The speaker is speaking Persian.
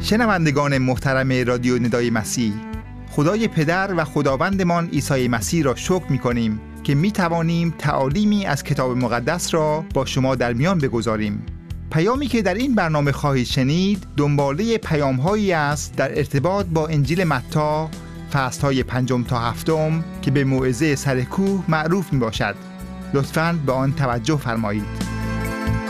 شنوندگان محترم رادیو ندای مسیح، خدای پدر و خداوندمان عیسی مسیح را شکر می‌کنیم که می‌توانیم تعالیمی از کتاب مقدس را با شما در میان بگذاریم. پیامی که در این برنامه خواهید شنید دنباله پیام‌هایی است در ارتباط با انجیل متی فصل‌های 5 تا 7 که به موعظه سر کوه معروف می‌باشد. لطفاً به آن توجه فرمایید.